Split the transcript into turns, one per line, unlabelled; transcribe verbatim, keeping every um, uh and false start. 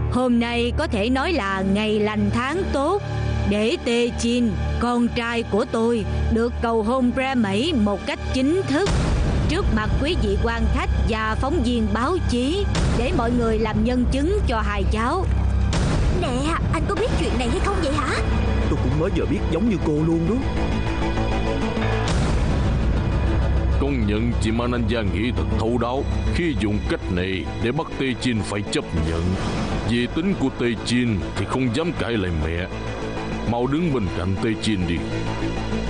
Hôm nay có thể nói là ngày lành tháng tốt, để Tê Chin, con trai của tôi, được cầu hôn Ra Mẩy một cách chính thức trước mặt quý vị quan khách và phóng viên báo chí, để mọi người làm nhân chứng cho hai cháu.
Nè, anh có biết chuyện này hay không vậy hả?
Tôi cũng mới giờ biết, giống như cô luôn đó.
Công nhận chị Mananya nghĩ thật thấu đáo khi dùng cách này để bắt Tê Chin phải chấp nhận. Vì tính của Tê Chin thì không dám cãi lại mẹ. Mau đứng bên cạnh Tê Chin đi.